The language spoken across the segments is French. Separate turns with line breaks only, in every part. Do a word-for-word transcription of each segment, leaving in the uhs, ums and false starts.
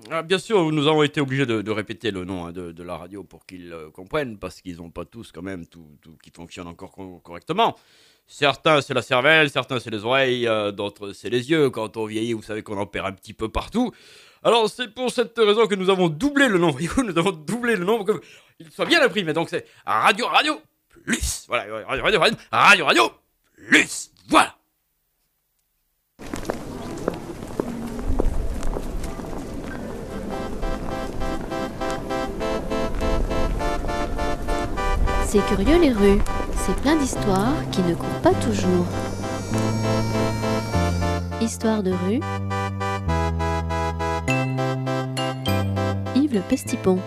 Ah, bien sûr, nous avons été obligés de, de répéter le nom hein, de, de la radio pour qu'ils euh, comprennent, parce qu'ils n'ont pas tous quand même tout, tout qui fonctionne encore co- correctement. Certains c'est la cervelle, certains c'est les oreilles, euh, d'autres c'est les yeux. Quand on vieillit, vous savez qu'on en perd un petit peu partout. Alors c'est pour cette raison que nous avons doublé le nom. Voyez-vous, nous avons doublé le nom pour qu'il soit bien imprimé. Donc c'est Radio Radio Plus. Voilà, Radio Radio Radio Radio Radio Plus. Voilà.
C'est curieux les rues, c'est plein d'histoires qui ne courent pas toujours. Histoire de rue, Yves Le Pestipon.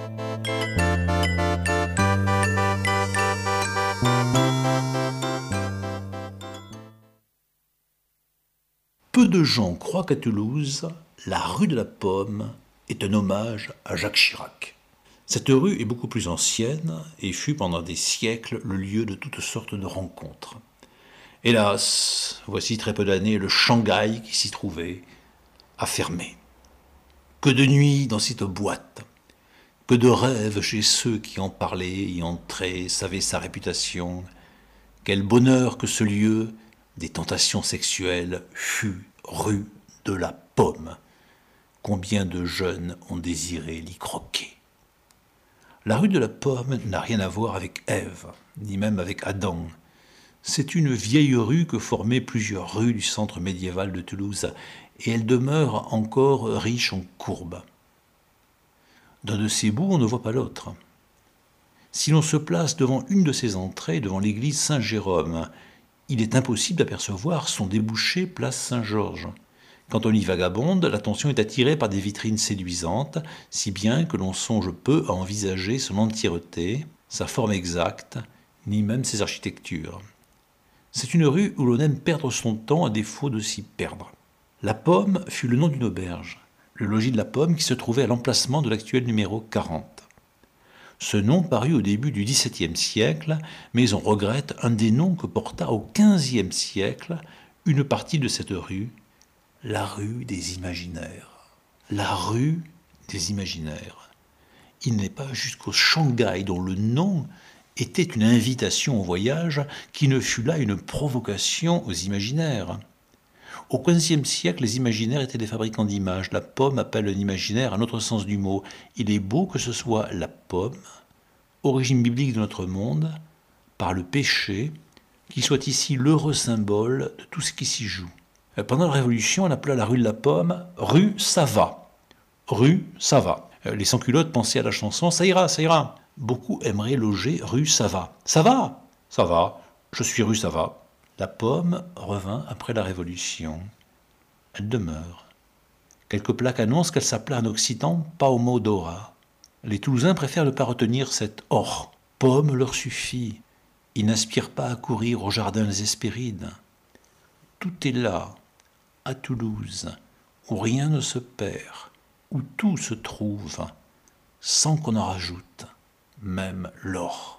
Peu de gens croient qu'à Toulouse, la rue de la Pomme est un hommage à Jacques Chirac. Cette rue est beaucoup plus ancienne et fut pendant des siècles le lieu de toutes sortes de rencontres. Hélas, voici très peu d'années, le Shanghai qui s'y trouvait a fermé. Que de nuits dans cette boîte, que de rêves chez ceux qui en parlaient, y entraient, savaient sa réputation. Quel bonheur que ce lieu des tentations sexuelles fut rue de la Pomme. Combien de jeunes ont désiré l'y croquer. La rue de la Pomme n'a rien à voir avec Ève, ni même avec Adam. C'est une vieille rue que formaient plusieurs rues du centre médiéval de Toulouse, et elle demeure encore riche en courbes. D'un de ses bouts, on ne voit pas l'autre. Si l'on se place devant une de ses entrées, devant l'église Saint-Jérôme, il est impossible d'apercevoir son débouché place Saint-Georges. Quand on y vagabonde, l'attention est attirée par des vitrines séduisantes, si bien que l'on songe peu à envisager son entièreté, sa forme exacte, ni même ses architectures. C'est une rue où l'on aime perdre son temps à défaut de s'y perdre. La Pomme fut le nom d'une auberge, le logis de la Pomme qui se trouvait à l'emplacement de l'actuel numéro quarante. Ce nom parut au début du dix-septième siècle, mais on regrette un des noms que porta au quinzième siècle une partie de cette rue, la rue des imaginaires. La rue des imaginaires. Il n'est pas jusqu'au Shanghai dont le nom était une invitation au voyage qui ne fut là une provocation aux imaginaires. Au quinzième siècle, les imaginaires étaient des fabricants d'images. La Pomme appelle un imaginaire un autre sens du mot. Il est beau que ce soit la pomme, origine biblique de notre monde, par le péché, qu'il soit ici l'heureux symbole de tout ce qui s'y joue. Pendant la Révolution, on appela la rue de la Pomme rue ça va. Rue ça va. Les sans-culottes pensaient à la chanson ça ira, ça ira. Beaucoup aimeraient loger rue ça va. Ça va, ça va, je suis rue ça va. La Pomme revint après la Révolution. Elle demeure. Quelques plaques annoncent qu'elle s'appelait en occitan Paumodora. Les Toulousains préfèrent ne pas retenir cet or. Pomme leur suffit. Ils n'aspirent pas à courir aux jardins des Hespérides. Tout est là, à Toulouse, où rien ne se perd, où tout se trouve, sans qu'on en rajoute, même l'or.